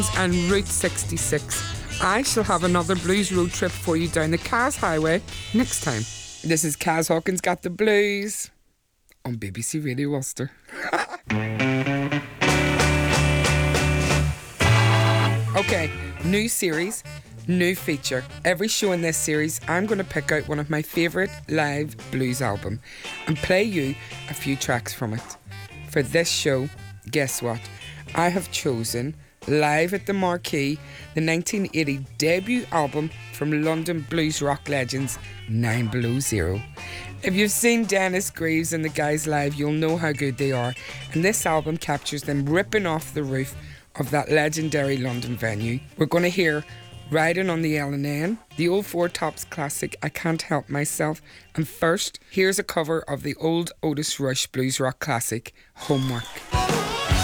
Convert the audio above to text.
and Route 66. I shall have another blues road trip for you down the Caz Highway next time. This is Kaz Hawkins Got the Blues on BBC Radio Ulster. Okay, new series, new feature. Every show in this series, I'm going to pick out one of my favourite live blues album and play you a few tracks from it. For this show, guess what? I have chosen Live at the Marquee, the 1980 debut album from London blues rock legends 9 Below Zero. If you've seen Dennis Greaves and the guys live, you'll know how good they are, and this album captures them ripping off the roof of that legendary London venue. We're going to hear Riding on the L&N, the old Four Tops classic I Can't Help Myself, and first, here's a cover of the old Otis Rush blues rock classic, Homework.